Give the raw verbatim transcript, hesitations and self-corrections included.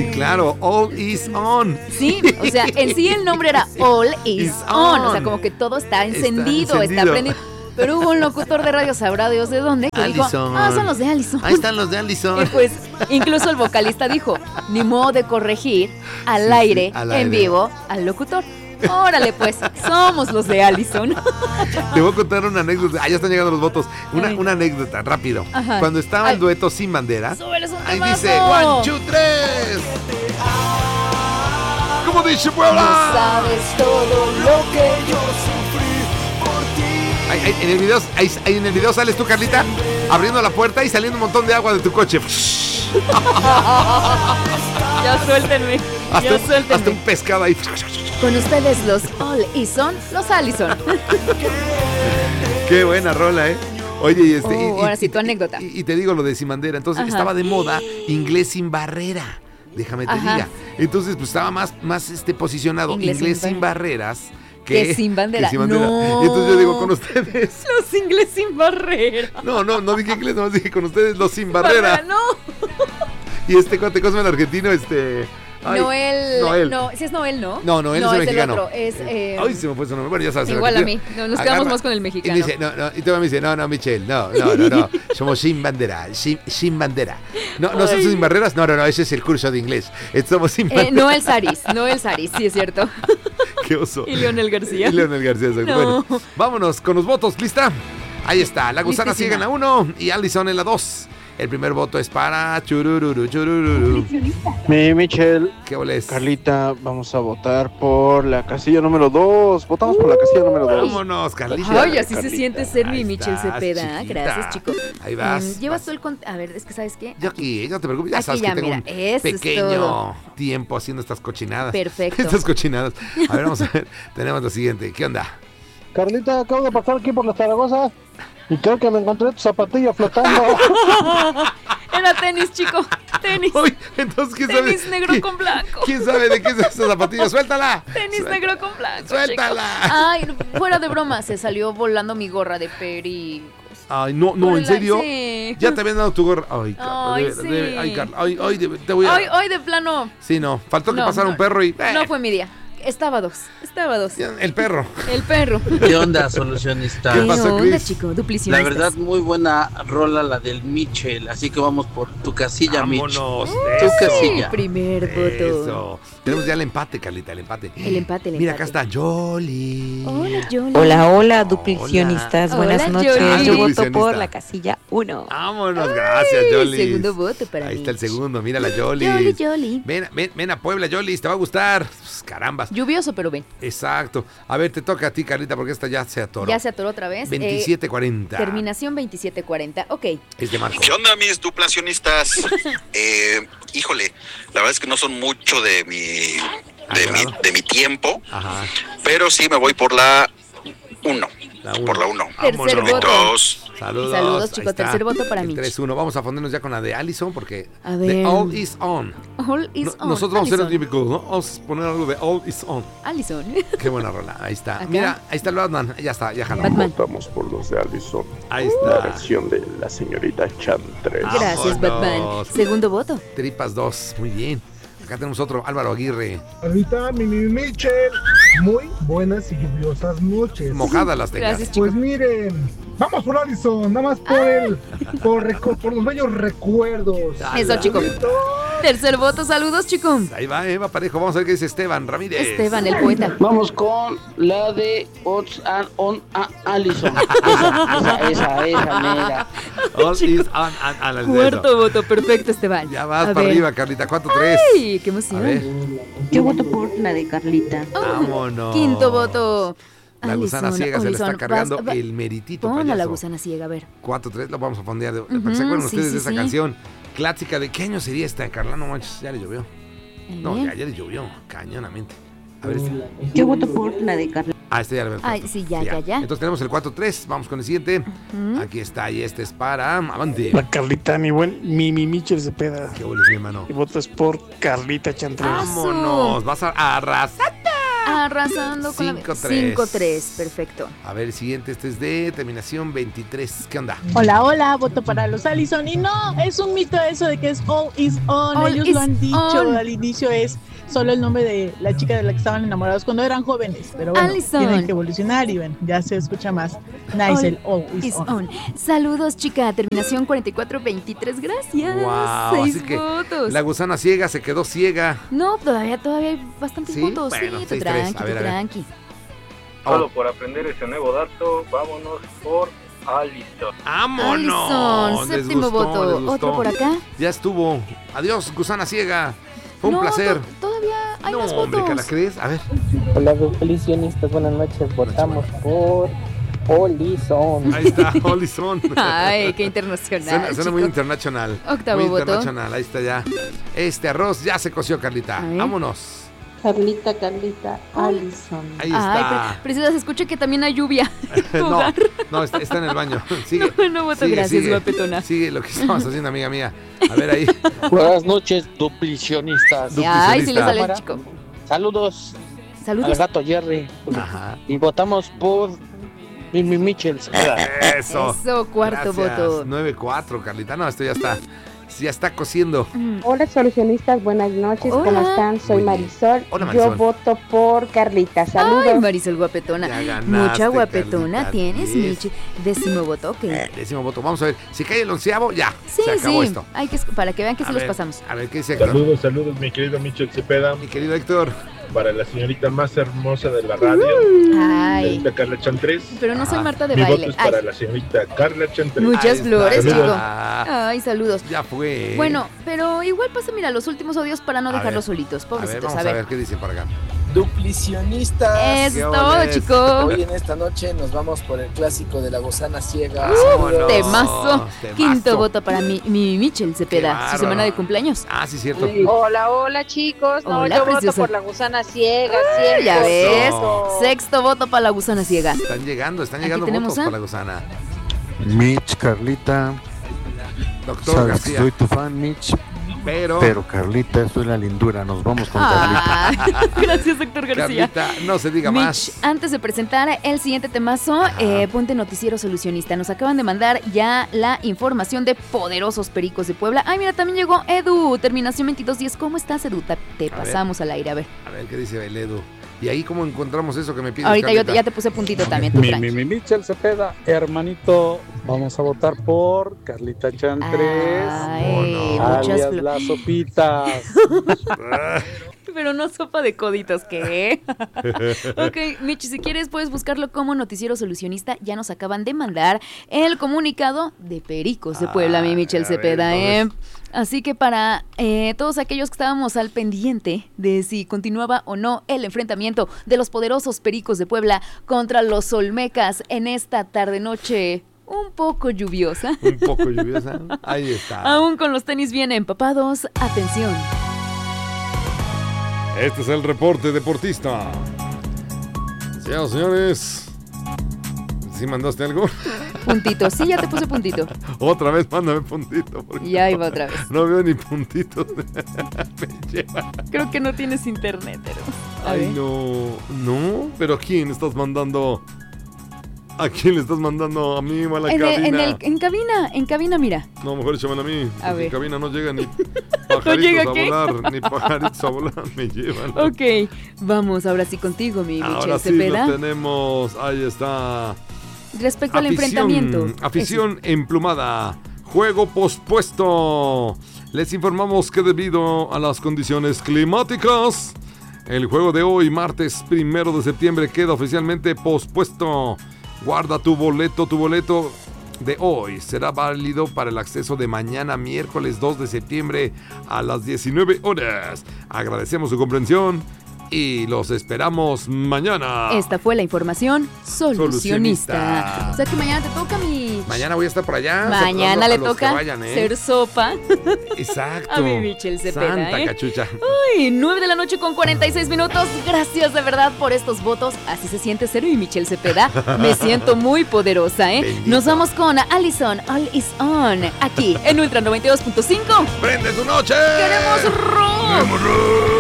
Sí, claro, All is on. Sí, o sea, en sí el nombre era All is, Is on. on. O sea, como que todo está encendido, Está está, encendido. prendido. Pero hubo un locutor de radio, sabrá Dios de dónde, que dijo, Allison. ah, son los de Allison. Ahí están los de Y Allison. pues, incluso el vocalista dijo, ni modo de corregir al, Sí, sí, aire, al en aire. vivo, al locutor. Órale, pues, somos los de Allison. Te voy a contar una anécdota. Ah, ya están llegando los votos. Una, Ay. una anécdota, rápido. Ajá. Cuando estaba Ay. el dueto Sin Bandera, Súbeles un ahí temazo. dice, one, two, tres. ¿Cómo dice No Puebla? sabes todo lo que yo Ahí, ahí, en, el video, ahí, ahí en el video sales tú, Carlita, abriendo la puerta y saliendo un montón de agua de tu coche. Ya suéltenme, Hasta, ya un, suéltenme. hasta un pescado ahí. Con ustedes los All y son los Allison. Qué buena rola, ¿eh? Oye, y este. Oh, y, y- ahora sí, tu y- anécdota. Y, y te digo lo de Sin Bandera. Entonces Ajá. estaba de moda inglés sin barrera. Déjame te Ajá. diga. Entonces, pues estaba más, más este, posicionado Inglés inglés, sin sin barreras. Que Que, sin bandera. que sin bandera. No. Y entonces yo digo con ustedes. Los ingles sin barrera. No, no, no dije inglés, no dije con ustedes los sin barrera. No. Y este cuate Cosme el argentino, este. ay, Noel. Noel. No, si es Noel, ¿no? No, Noel no, es el es mexicano. el otro. Es. Eh, Ay, se me fue su nombre. Bueno, ya sabes. el igual a argentino. mí. No, nos quedamos Agarra más con el Y mexicano. dice, no, no, y todavía me dice, no, no, Michelle, no, no, no, no. Somos sin bandera, sin, sin bandera. No, no son Ay. sin barreras, no, no, no, ese es el curso de inglés. Somos sin bandera. Eh, Noel Saris. Noel Saris, sí es cierto. Qué oso. Y Leonel García. Y Leonel García, exacto. No. Bueno, vámonos con los votos, ¿lista? Ahí está, la gusana Listísima. ciega en la uno y Allison en la dos. El primer voto es para Churururu, Churururu. Mi Michelle, ¿Qué oles? Carlita, vamos a votar por la casilla número dos. Votamos por la casilla número dos. Vámonos, Carlita. Ay, así se Carlita. siente ser mi Ahí Michelle estás, Cepeda. chiquita. Gracias, chico. Ahí vas, Em, Llevas vas. tú el con... A ver, es que ¿sabes qué? Yo aquí, no te preocupes, ya Aquí sabes ya, que tengo mira, un eso es pequeño todo. tiempo haciendo estas cochinadas. Perfecto. Estas cochinadas. A ver, vamos a ver. Tenemos lo siguiente. ¿Qué onda? Carlita, acabo de pasar aquí por la Zaragoza y creo que me encontré tu zapatilla flotando. Era tenis, chico. Tenis. Uy, entonces, ¿quién sabe? Tenis negro ¿Quién- con blanco. ¿Quién sabe de qué es esta zapatilla? ¡Suéltala! Tenis Suelta- negro con blanco. ¡Suéltala! chico. Ay, fuera de broma, se salió volando mi gorra de pericos. Ay, no, no, Por ¿en la- serio? sí. Ya te habían dado tu gorra. Ay, Carla, Ay, debe- sí. debe- ay, Carla, ay, ay, debe- te voy a... Hoy, hoy de plano. Sí, no, faltó que No, pasara no, un perro y... eh, No fue mi día. Estaba dos. Estaba dos. el perro. El perro. ¿Qué onda, solucionista? ¿Qué pasó, onda, Chris? chico? La Duplicionistas. verdad, muy buena rola la del Michel, así que vamos por tu casilla, Mitch. Vámonos. Tu Eso. casilla. Primer voto. Eso. Tenemos ya el empate, Carlita, el empate. El empate, el Mira, empate. acá está Jolly. Hola, Jolie. Hola, hola, duplicionistas. Hola. Buenas Hola, noches. Jolie. Yo voto Duplicionista. por la casilla uno. Vámonos, gracias, Ay, Jolly. segundo voto para Ahí mí. está el segundo, mira la Jolly. Jolly, Jolly. Ven, ven, ven a Puebla, Jolly, te va a gustar. Pues, carambas. Lluvioso, pero ven. Exacto. A ver, te toca a ti, Carlita, porque esta ya se atoró. Ya se atoró otra vez. veintisiete cuarenta. Eh, terminación veintisiete cuarenta. Ok. Es de Marco. ¿Qué onda, mis duplacionistas? eh, híjole, la verdad es que no son mucho de mi, de mi, de mi tiempo, Ajá. pero sí me voy por la uno. La uno. Por la uno. Tercer Vámonos. voto. Dos. Saludos. Saludos, Ahí chicos. está. Tercer voto para El Mitch. tres uno. Vamos a ponernos ya con la de Allison porque A de ver. All is on. All is No- on. nosotros vamos a ser los Allison. típicos, ¿no? Vamos a poner algo de All is on. Allison. Qué buena rola. Ahí está. Acá. Mira, ahí está el Batman. Ya está, ya jaló. Batman. Votamos por los de Allison. Ahí La está. versión de la señorita Chantres. Gracias, Batman. Vámonos. Segundo voto. Tripas dos. Muy bien. Acá tenemos otro, Álvaro Aguirre. Ahorita, mi, mi Michelle, muy buenas y lluviosas noches. Mojadas las tengas. Gracias, chicos. Pues miren, vamos por Allison, nada más por el, por, reco- por los bellos recuerdos. Eso, chico. Tercer voto. Saludos, chicos. Ahí va, Eva Parejo. Vamos a ver qué dice Esteban Ramírez. Esteban, el poeta. Vamos con la de Odds and on a Allison. Esa, esa, esa, esa mera. All is on, on, on, on, Cuarto voto. Perfecto, Esteban. Ya vas A para ver. arriba, Carlita. cuatro tres. Ay, qué A emoción. ver. Yo voto por la de Carlita. Oh, Vámonos. Quinto voto. La gusana Allison, ciega se le está Allison, cargando vas- va- el meritito, Pon a la payaso. gusana ciega, a ver. cuatro tres, lo vamos a fondear. De, Ujú, para que se acuerden sí, ustedes sí, de esa sí. canción clásica. ¿De qué año sería esta, Carla? No manches, ya le llovió. No, Bien. ya, ya le llovió, cañonamente. A ver, este. Yo voto por la de Carlita. Ah, este ya lo habíamos Ay, puesto. sí, ya, ya, ya. Entonces tenemos el cuatro tres, vamos con el siguiente. Ujú. Aquí está, y este es para... Avante. La Carlita, mi buen Mimi Michel Cepeda. Qué boles, mi hermano. Y voto es por Carlita Chantres. Ah, Vámonos, vas a arrasar. Arrasando con cinco la tres. cinco tres, perfecto. A ver, el siguiente, este es de terminación veintitrés. ¿Qué onda? Hola, hola, voto para los Allison. Y no, es un mito eso de que es all is on. All Ellos is lo han dicho on. al inicio, es solo el nombre de la chica de la que estaban enamorados cuando eran jóvenes. Pero bueno, Allison. tienen que evolucionar y bueno, ya se escucha más. Nice, All el all is, is on. on. Saludos, chica. Terminación cuarenta y cuatro veintitrés. Gracias. Wow, Seis así que votos. la gusana ciega se quedó ciega. No, todavía, todavía hay bastantes ¿Sí? votos. Bueno, sí, tú seis tres. tranqui, A ver, tú a ver. tranqui. Solo por aprender ese nuevo dato, vámonos por Allison. ¡Vámonos! Allison, Les séptimo gustó, voto. les gustó. Otro por acá. Ya estuvo. Adiós, gusana ciega. Fue un No, placer. to- todavía hay No, más hombre, ¿que la votos. crees? A ver. Hola, duplicionistas, buenas noches. Votamos por Allison. Ahí está, Allison. Ay, qué internacional. Suena, suena muy chico. internacional. Octavo muy voto. internacional. Ahí está ya. Este arroz ya se coció, Carlita. A ver. Vámonos. Carlita, Carlita, Ay. Allison. Ahí Ay, está. pre- preciosa, se escucha que también hay lluvia. en tu no, hogar. no, está, está en el baño. Sigue. No, no voto, sigue, gracias, sigue. guapetona. Sigue lo que estamos haciendo, amiga mía. A ver ahí. Buenas noches, duplicionistas. Ay, sí le Duplicionista. sale el chico. Saludos al Saludos. gato Jerry. Ajá. Y votamos por Mimi Mitchell. Eso. Eso, cuarto Gracias. voto. nueve cuatro, Carlita. No, esto ya está. Ya está cociendo. Mm. Hola, solucionistas, buenas noches. Hola. ¿Cómo están? Soy Muy bien. Marisol. Hola, Marisol. Yo voto por Carlita. Ay, Saludos. Marisol guapetona. Ya ganaste, Mucha guapetona Carlita, tienes, diez. Michi. Décimo voto, ok. Décimo voto. Vamos a ver. Si cae el onceavo, ya. Sí, se acabó sí. esto. Hay que, para que vean que A se los ver, pasamos. A ver, ¿qué dice Héctor? Saludos, saludos, mi querido Michel Cepeda. Mi querido Héctor. Para la señorita más hermosa de la radio, Ay, señorita Carla Chantres. pero no soy Ah, Marta de Mi voto baile. es Ay, para la señorita Carla Chantres. Muchas Ahí está. flores, Saludos. chico. Ah, Ay, saludos. ya fue. Bueno, pero igual pasa, mira, los últimos odios para no A dejarlos ver. solitos, a ver, pobrecitos. vamos A a ver. ver qué dice por acá. Duplicionistas. Es ¿Qué todo, oles? chico. Hoy en esta noche nos vamos por el clásico de la gusana ciega. Vámonos. Temazo. Temazo. Quinto voto para mi, mi Michel Qué Cepeda, bárbaro. su semana de cumpleaños. Ah, sí, cierto. Hola, hola chicos. No, Hola, yo preciosa. voto por la gusana ciega, ciega. Ya ves. Eso. Sexto voto para la gusana ciega. Están llegando, están Aquí llegando tenemos votos a- para la gusana. Mitch, Carlita, Doctor sabes que García. soy tu fan, Mitch, Pero, pero Carlita, soy la lindura, nos vamos con Carlita. Ah, gracias, doctor García. Carlita, no se diga Mitch, más. antes de presentar el siguiente temazo, eh, ponte Noticiero Solucionista. Nos acaban de mandar ya la información de poderosos pericos de Puebla. Ay, mira, también llegó Edu, terminación veintidós diez. ¿Cómo estás, Edu? Te te A pasamos al aire, a ver. A ver qué dice el Edu. Y ahí cómo encontramos eso que me pides, Ahorita yo Carlita? te- ya te puse puntito también, tú Mi, tranqui. mi, mi Michel Cepeda, hermanito, vamos a votar por Carlita Chantres, Ay, muchas alias flores. las sopitas. Pero no sopa de coditos, ¿qué? Ok, Mitch, si quieres puedes buscarlo como Noticiero Solucionista. Ya nos acaban de mandar el comunicado de Pericos de Puebla, mi Michel a ver, Cepeda, ¿eh? entonces. Así que para eh, todos aquellos que estábamos al pendiente de si continuaba o no el enfrentamiento de los poderosos Pericos de Puebla contra los Olmecas en esta tarde-noche un poco lluviosa, Un poco lluviosa. Ahí está. aún con los tenis bien empapados, atención. Este es el reporte deportista. Señoras y señores. ¿Sí mandaste algo? Puntito, sí, ya te puse puntito. Otra vez mándame puntito. porque Y ahí va otra vez. No veo ni puntitos. Me lleva. Creo que no tienes internet, pero... A Ay, ver. no. No, pero ¿a quién estás mandando? ¿A quién le estás mandando? ¿A mí o a la En, el- cabina? en, el- en cabina, en cabina, mira. No, mejor échamela a mí. A porque ver. en cabina no llega ni pajaritos llega a qué? volar. Ni pajaritos a volar me llevan. Ok, vamos ahora sí contigo, mi Ahora Michel sí Cepeda. lo tenemos. Ahí está. Respecto al enfrentamiento. Afición emplumada. Juego pospuesto. Les informamos que debido a las condiciones climáticas, el juego de hoy, martes primero de septiembre, queda oficialmente pospuesto. Guarda tu boleto, tu boleto de hoy será válido para el acceso de mañana, miércoles dos de septiembre a las diecinueve horas. Agradecemos su comprensión y los esperamos mañana. Esta fue la información solucionista. Solucionista. O sea que mañana te toca mi... Mañana voy a estar por allá. Mañana saludando le a los que toca vayan, ¿eh? ser sopa. Exacto. A mi Michel Cepeda, Santa ¿eh? cachucha. Ay, nueve de la noche con cuarenta y seis minutos. Gracias de verdad por estos votos. Así se siente Cero y Michel Cepeda. Me siento muy poderosa, ¿eh? Bendito. Nos vamos con Allison, All Is On, aquí en Ultra noventa y dos punto cinco. ¡Prende tu noche! ¡Queremos rock! ¡Queremos rock!